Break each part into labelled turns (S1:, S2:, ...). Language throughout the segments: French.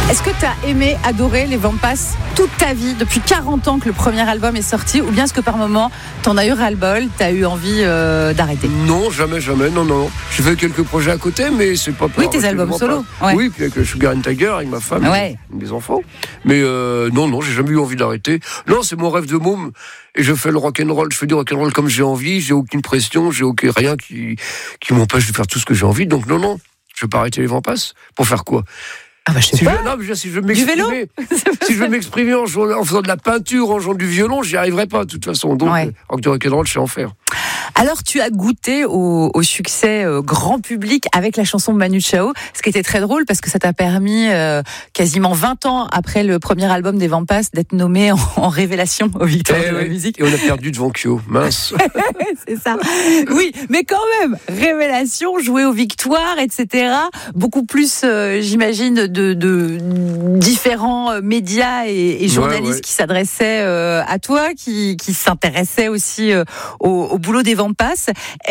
S1: Est-ce que tu as aimé, adoré les Vampas toute ta vie, depuis 40 ans que le premier album est sorti, ou bien est-ce que par moment, t'en as eu ras-le-bol, t'as eu envie d'arrêter?
S2: Non, jamais, non. J'ai fait quelques projets à côté, mais c'est pas...
S1: Oui, tes albums solo. Ouais.
S2: Oui, puis avec le Sugar and Tiger, avec ma femme, et mes enfants. Mais non, j'ai jamais eu envie d'arrêter. Non, c'est mon rêve de môme, et je fais le rock'n'roll, je fais du rock'n'roll comme j'ai envie, j'ai aucune pression, j'ai rien qui m'empêche de faire tout ce que j'ai envie, donc non, je vais pas arrêter les Vampas. Pour faire quoi?
S1: Ah bah je sais pas.
S2: Si je veux m'exprimer, si je veux m'exprimer en faisant de la peinture, en jouant du violon, j'y arriverai pas de toute façon. Donc, rock'n'roll, je sais en faire.
S1: Alors, tu as goûté au succès grand public avec la chanson de Manu Chao, ce qui était très drôle parce que ça t'a permis, quasiment 20 ans après le premier album des Vampas, d'être nommé en révélation aux Victoires de la musique.
S2: Et on a perdu devant Kyo, mince.
S1: C'est ça. Oui, mais quand même, révélation, jouer aux Victoires, etc. Beaucoup plus, j'imagine, de différents médias et journalistes qui s'adressaient à toi, qui s'intéressaient aussi au boulot des Vampas.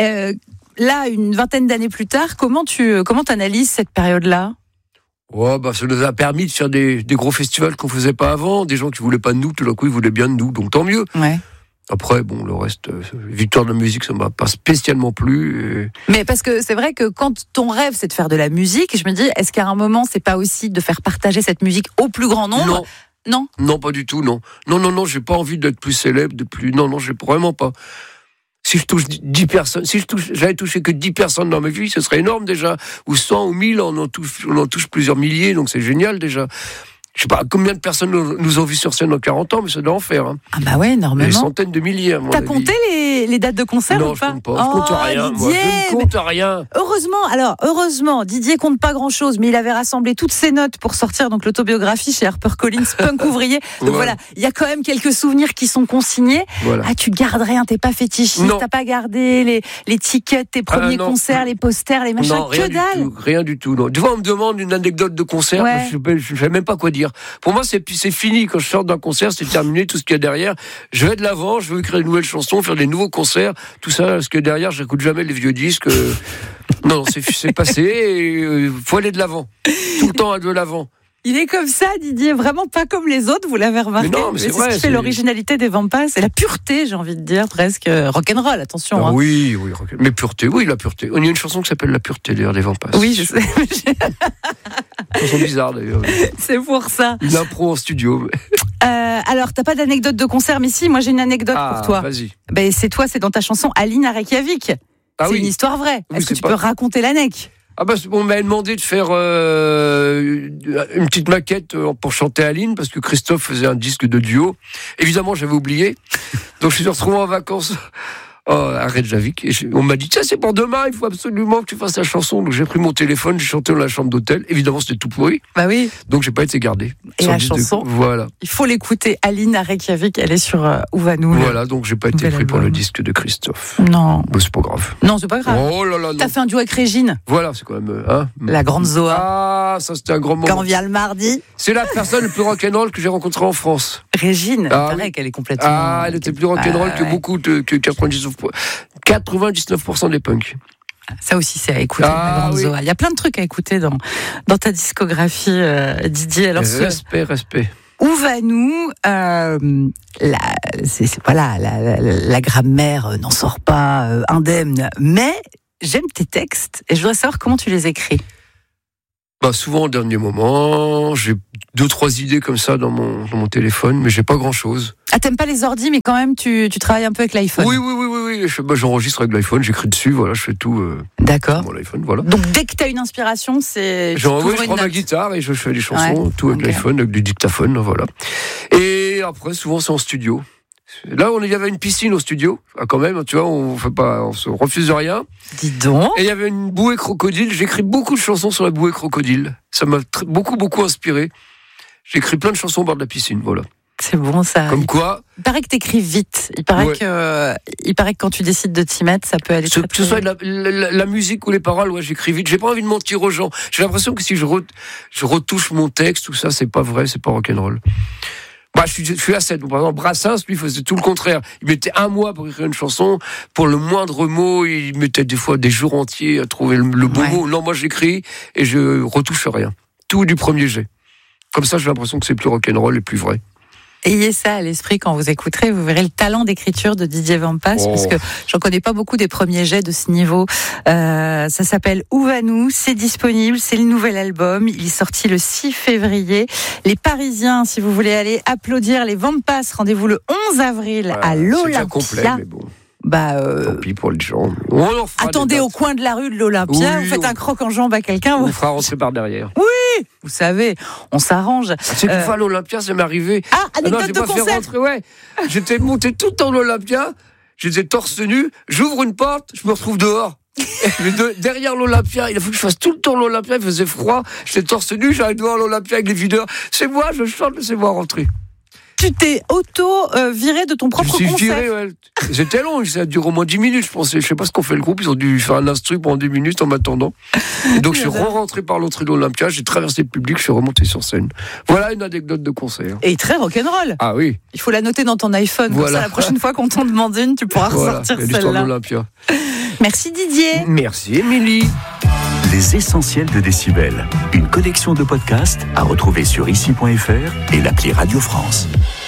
S1: Là, une vingtaine d'années plus tard, comment t'analyses cette période-là?
S2: Ça nous a permis de faire des gros festivals qu'on faisait pas avant, des gens qui voulaient pas de nous, tout d'un coup ils voulaient bien de nous, donc tant mieux. Ouais. Après, le reste, Victoire de la musique, ça m'a pas spécialement plu.
S1: Mais parce que c'est vrai que quand ton rêve, c'est de faire de la musique, je me dis, est-ce qu'à un moment, c'est pas aussi de faire partager cette musique au plus grand nombre? Non,
S2: pas du tout, non. Non, j'ai pas envie d'être plus célèbre, non, j'ai vraiment pas. Si je touche 10 personnes, j'avais touché que 10 personnes dans ma vie, ce serait énorme déjà. Ou 100 ou 1000, on en touche plusieurs milliers, donc c'est génial déjà. Je sais pas combien de personnes nous ont vu sur scène en 40 ans, mais ça doit en faire. Hein.
S1: Ah bah ouais, énormément.
S2: Des centaines de milliers, à mon avis.
S1: T'as compté les dates de concert ou pas?
S2: Non, je compte pas. Je compte rien.
S1: Didier,
S2: moi, je ne compte rien.
S1: Heureusement, Didier compte pas grand-chose, mais il avait rassemblé toutes ses notes pour sortir donc l'autobiographie chez HarperCollins, Punk ouvrier. Donc voilà, il y a quand même quelques souvenirs qui sont consignés. Voilà. Ah, tu gardes rien, t'es pas fétichiste, t'as pas gardé les tickets, tes premiers concerts, les posters, les machins, que dalle.
S2: Rien du tout. Non. Tu vois, on me demande une anecdote de concert, je sais même pas quoi dire. Pour moi, c'est fini. Quand je sors d'un concert, c'est terminé. Tout ce qu'il y a derrière, je vais de l'avant. Je veux écrire de nouvelles chansons, faire des nouveaux concerts. Tout ça, ce qu'il y a derrière, j'écoute jamais les vieux disques. Non, c'est passé. Et faut aller de l'avant. Tout le temps de l'avant.
S1: Il est comme ça, Didier, vraiment pas comme les autres, vous l'avez remarqué.
S2: Mais non, mais c'est vrai,
S1: ce qui fait l'originalité des Vampas, c'est la pureté, j'ai envie de dire, presque rock'n'roll, attention.
S2: Ah, oui, mais pureté, la pureté. Il y a une chanson qui s'appelle La Pureté, d'ailleurs, des Vampas.
S1: Oui, je sais.
S2: Chanson bizarre, d'ailleurs.
S1: C'est pour ça.
S2: Une impro en studio.
S1: Alors, t'as pas d'anecdote de concert, mais si, moi j'ai une anecdote pour toi.
S2: Vas-y.
S1: C'est dans ta chanson Aline à Reykjavik. C'est une histoire vraie. Est-ce que tu peux raconter l'anecdote?
S2: On m'avait demandé de faire une petite maquette pour chanter Aline, parce que Christophe faisait un disque de duo. Évidemment, j'avais oublié. Donc je suis retrouvé en vacances à Reykjavik. Et on m'a dit, tiens, c'est pour demain, il faut absolument que tu fasses la chanson. Donc j'ai pris mon téléphone, j'ai chanté dans la chambre d'hôtel. Évidemment, c'était tout pourri.
S1: Bah oui.
S2: Donc j'ai pas été gardé.
S1: Et la chanson,
S2: voilà.
S1: Il faut l'écouter. Aline à Reykjavik, elle est sur Ouvanou.
S2: Voilà, donc j'ai pas été pris pour le disque de Christophe.
S1: Non.
S2: Mais c'est pas grave.
S1: Non, c'est pas grave.
S2: Oh là là, non.
S1: T'as fait un duo avec Régine.
S2: Voilà, c'est quand même...
S1: la grande Zoa.
S2: Ah, ça c'était un grand moment.
S1: Quand on vient le mardi.
S2: C'est la personne le plus rock'n'roll que j'ai rencontrée en France.
S1: Régine, pareil qu'elle est complètement...
S2: elle était plus rock'n'roll que beaucoup, que 99% des punks.
S1: Ça aussi, c'est à écouter, la grande Zoa. Il y a plein de trucs à écouter dans ta discographie, Didier. Alors,
S2: respect.
S1: Ouvanou, la grammaire n'en sort pas indemne, mais j'aime tes textes et je voudrais savoir comment tu les écris.
S2: Souvent au dernier moment, j'ai 2-3 idées comme ça dans mon téléphone, mais j'ai pas grand-chose.
S1: Ah, t'aimes pas les ordis, mais quand même tu travailles un peu avec l'iPhone.
S2: Oui. J'enregistre avec l'iPhone, j'écris dessus, voilà, je fais tout.
S1: D'accord.
S2: Mon iPhone, voilà.
S1: Donc dès que t'as une inspiration, je
S2: prends ma guitare et je fais des chansons, tout avec l'iPhone, avec du dictaphone, voilà. Et après, souvent c'est en studio. Là, il y avait une piscine au studio, quand même, tu vois, on se refuse de rien.
S1: Dis donc.
S2: Et il y avait une bouée crocodile. J'écris beaucoup de chansons sur la bouée crocodile. Ça m'a beaucoup inspiré. J'écris plein de chansons au bord de la piscine, voilà.
S1: C'est bon ça.
S2: Comme quoi.
S1: Il paraît que t'écris vite. Il paraît que quand tu décides de t'y mettre, ça peut aller très vite.
S2: Que ce soit la musique ou les paroles, j'écris vite. J'ai pas envie de mentir aux gens. J'ai l'impression que si je retouche mon texte, tout ça, c'est pas vrai, c'est pas rock'n'roll. Je suis à 7. Par exemple, Brassens, lui, faisait tout le contraire. Il mettait 1 mois pour écrire une chanson. Pour le moindre mot, il mettait des fois des jours entiers à trouver le beau mot. Non, moi, j'écris et je retouche rien. Tout du premier jet. Comme ça, j'ai l'impression que c'est plus rock'n'roll et plus vrai.
S1: Ayez ça à l'esprit quand vous écouterez, vous verrez le talent d'écriture de Didier Vampas, parce que j'en connais pas beaucoup des premiers jets de ce niveau. Ça s'appelle Où va-nous, c'est disponible, c'est le nouvel album, il est sorti le 6 février. Les Parisiens, si vous voulez aller applaudir les Vampas, rendez-vous le 11 avril à l'Olympia.
S2: C'est complet, mais bon.
S1: Tant
S2: pis pour les gens.
S1: Attendez au coin de la rue de l'Olympia, vous faites un croc en jambe à quelqu'un.
S2: On fera rentrer par derrière.
S1: Oui, vous savez, on s'arrange.
S2: C'est une fois à l'Olympia, ça m'est arrivé.
S1: Anecdote de concert.
S2: J'étais monté tout dans l'Olympia, j'étais torse nu, j'ouvre une porte, je me retrouve dehors. Derrière l'Olympia, il a fallu que je fasse tout le tour de l'Olympia, il faisait froid, j'étais torse nu, j'arrive devant l'Olympia avec les videurs. C'est moi, je chante, c'est moi rentrer.
S1: Tu t'es auto-viré de ton propre concert.
S2: Je suis viré, ouais. C'était long, ça a duré au moins 10 minutes, je pensais. Je sais pas ce qu'on fait le groupe, ils ont dû faire un instru pendant 10 minutes en m'attendant. Et donc je suis rentré par l'entrée de l'Olympia, j'ai traversé le public, je suis remonté sur scène. Voilà une anecdote de concert.
S1: Et très rock'n'roll.
S2: Ah oui.
S1: Il faut la noter dans ton iPhone, voilà. Comme ça la prochaine fois qu'on t'en demande une, tu pourras ressortir celle-là.
S2: l'Olympia.
S1: Merci Didier.
S2: Merci Émilie.
S3: Les essentiels de Décibel, une collection de podcasts à retrouver sur ici.fr et l'appli Radio France.